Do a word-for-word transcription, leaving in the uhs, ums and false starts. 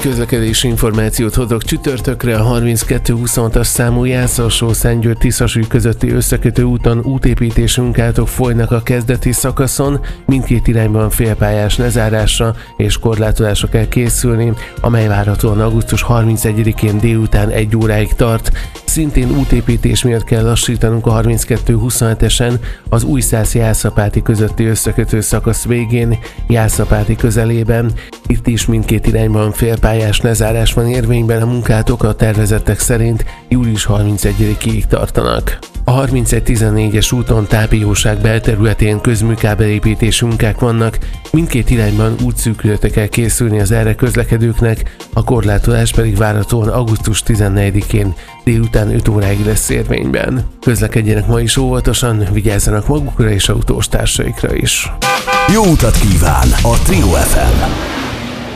közlekedési információt hozok csütörtökre. A harminckettő huszonhatos számú Jászolsó-Szentgyörgy-Tisasúly közötti összekötő úton útépítési munkálatok folynak a kezdeti szakaszon, mindkét irányban félpályás lezárásra és korlátozásra kell készülni, amely várhatóan augusztus harmincegyedikén délután egy óráig tart. Szintén útépítés miatt kell lassítanunk a harminckettő huszonhetesen az Újszász-Jászapáti közötti összekötő szakasz végén, Jászapáti közelében. Itt is mindkét irányban félpályás lezárás van érvényben, a munkálatok a tervezettek szerint július harmincegyedikéig tartanak. A harmincegy tizennégyes úton Tápióság belterületén közműkábelépítési munkák vannak, mindkét irányban útszűkületre kell készülni az erre közlekedőknek, a korlátozás pedig várhatóan augusztus tizennegyedikén délután öt óráig lesz érvényben. Közlekedjenek ma is óvatosan, vigyázzanak magukra és autós társaikra is. Jó utat kíván a Trio ef em!